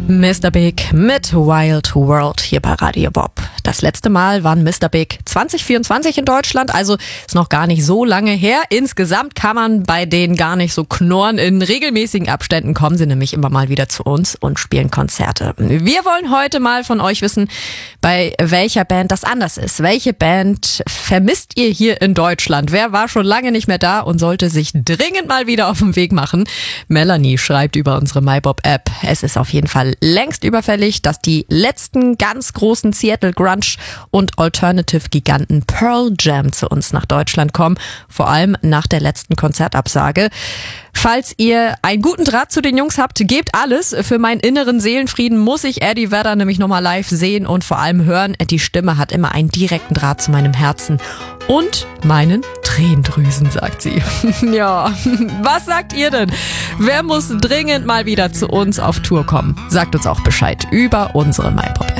Mr. Big mit Wild World hier bei Radio Bob. Das letzte Mal waren Mr. Big 2024 in Deutschland, also ist noch gar nicht so lange her. Insgesamt kann man bei denen gar nicht so knurren. In regelmäßigen Abständen kommen sie nämlich immer mal wieder zu uns und spielen Konzerte. Wir wollen heute mal von euch wissen, bei welcher Band das anders ist. Welche Band vermisst ihr hier in Deutschland? Wer war schon lange nicht mehr da und sollte sich dringend mal wieder auf den Weg machen? Melanie schreibt über unsere MyBob-App, es ist auf jeden Fall längst überfällig, dass die letzten ganz großen Seattle Grunge und Alternative-Giganten Pearl Jam zu uns nach Deutschland kommen, vor allem nach der letzten Konzertabsage. Falls ihr einen guten Draht zu den Jungs habt, gebt alles. Für meinen inneren Seelenfrieden muss ich Eddie Vedder nämlich nochmal live sehen und vor allem hören. Die Stimme hat immer einen direkten Draht zu meinem Herzen und meinen Tränendrüsen, sagt sie. Ja, was sagt ihr denn? Wer muss dringend mal wieder zu uns auf Tour kommen? Sagt uns auch Bescheid über unsere MyPop.